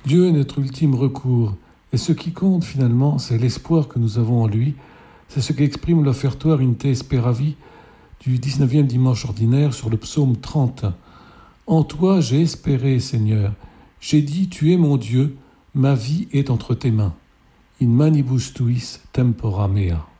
Dieu est notre ultime recours, et ce qui compte finalement, c'est l'espoir que nous avons en lui. C'est ce qu'exprime l'offertoire In Te Speravi du 19e dimanche ordinaire sur le psaume 30. En toi j'ai espéré, Seigneur. J'ai dit, tu es mon Dieu, ma vie est entre tes mains. In manibus tuis tempora mea.